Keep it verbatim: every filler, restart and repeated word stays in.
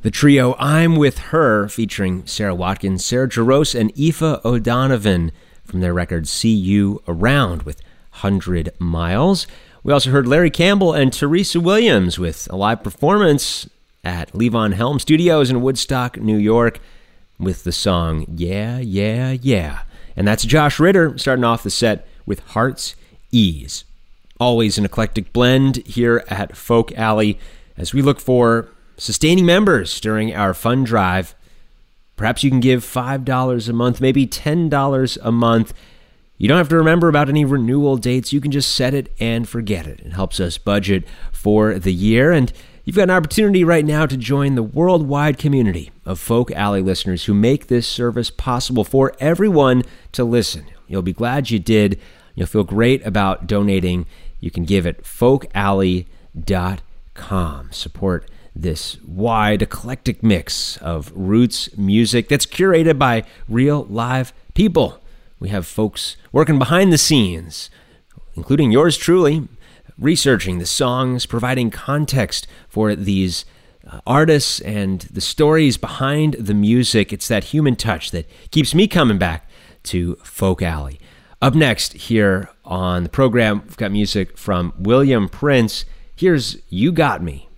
The trio I'm With Her, featuring Sarah Watkins, Sarah Jarosz, and Aoife O'Donovan from their record See You Around with one hundred miles. We also heard Larry Campbell and Teresa Williams with a live performance at Levon Helm Studios in Woodstock, New York, with the song Yeah, Yeah, Yeah. And that's Josh Ritter starting off the set with Heart's Ease. Always an eclectic blend here at Folk Alley as we look for sustaining members during our fund drive. Perhaps you can give five dollars a month, maybe ten dollars a month. You don't have to remember about any renewal dates. You can just set it and forget it. It helps us budget for the year. And you've got an opportunity right now to join the worldwide community of Folk Alley listeners who make this service possible for everyone to listen. You'll be glad you did. You'll feel great about donating. You can give at folk alley dot com. Support this wide, eclectic mix of roots music that's curated by real live people. We have folks working behind the scenes, including yours truly, researching the songs, providing context for these uh, artists and the stories behind the music. It's that human touch that keeps me coming back to Folk Alley. Up next here on the program, we've got music from William Prince. Here's You Got Me.